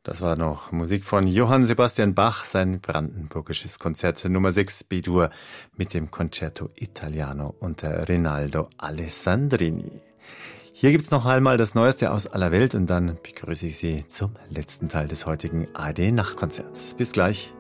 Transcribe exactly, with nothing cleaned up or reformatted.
Das war noch Musik von Johann Sebastian Bach, sein brandenburgisches Konzert Nummer sechs B-Dur mit dem Concerto Italiano unter Rinaldo Alessandrini. Hier gibt's noch einmal das Neueste aus aller Welt und dann begrüße ich Sie zum letzten Teil des heutigen A R D-Nachtkonzerts. Bis gleich.